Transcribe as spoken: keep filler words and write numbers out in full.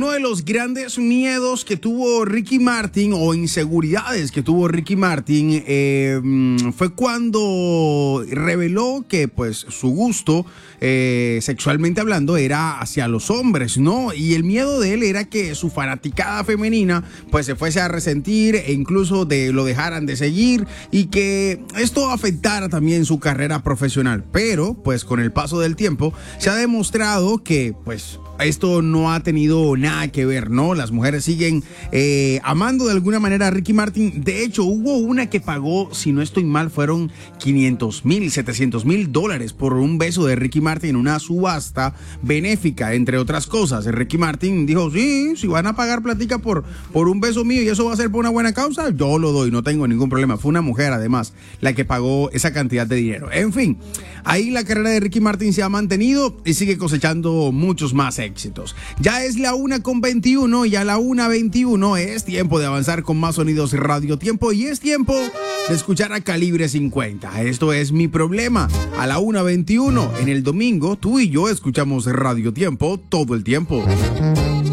Uno de los grandes miedos que tuvo Ricky Martin o inseguridades que tuvo Ricky Martin eh, fue cuando reveló que pues su gusto eh, sexualmente hablando era hacia los hombres, ¿no? Y el miedo de él era que su fanaticada femenina pues se fuese a resentir e incluso de, lo dejaran de seguir y que esto afectara también su carrera profesional. Pero pues con el paso del tiempo se ha demostrado que pues esto no ha tenido nada que ver, ¿no? Las mujeres siguen eh, amando de alguna manera a Ricky Martin. De hecho, hubo una que pagó, si no estoy mal, fueron quinientos mil, setecientos mil dólares por un beso de Ricky Martin en una subasta benéfica, entre otras cosas. Ricky Martin dijo, sí, si van a pagar platica por, por un beso mío y eso va a ser por una buena causa, yo lo doy, no tengo ningún problema. Fue una mujer, además, la que pagó esa cantidad de dinero. En fin, ahí la carrera de Ricky Martin se ha mantenido y sigue cosechando muchos más éxitos. Ya es la una con veintiuno y a la una veintiuno es tiempo de avanzar con más sonidos Radio Tiempo y es tiempo de escuchar a Calibre cincuenta. Esto es Mi Problema. A la una veintiuno en el domingo, tú y yo escuchamos Radio Tiempo todo el tiempo.